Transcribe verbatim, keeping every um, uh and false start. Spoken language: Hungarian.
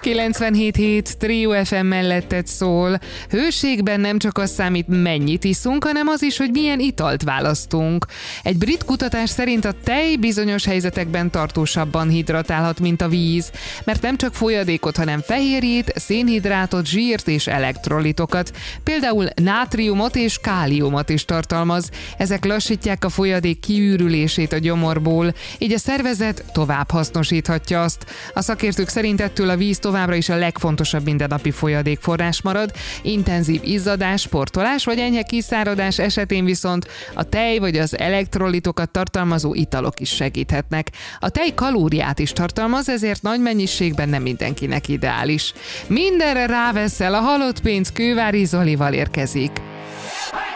kilencvenhét hét Trio ef em melletted szól. Hőségben nem csak az számít, mennyit iszunk, hanem az is, hogy milyen italt választunk. Egy brit kutatás szerint a tej bizonyos helyzetekben tartósabban hidratálhat, mint a víz, mert nem csak folyadékot, hanem fehérjét, szénhidrátot, zsírt és elektrolitokat, például nátriumot és káliumot is tartalmaz. Ezek lassítják a folyadék kiürülését a gyomorból, így a szervezet tovább hasznosíthatja azt. A szakértők szerint ettől a víz továbbra is a legfontosabb mindennapi folyadékforrás marad, intenzív izzadás, sportolás vagy enyhe kiszáradás esetén viszont a tej vagy az elektrolitokat tartalmazó italok is segíthetnek. A tej kalóriát is tartalmaz, ezért nagy mennyiségben nem mindenkinek ideális. Mindenre ráveszel, a halott pénz Kővári Zolival érkezik.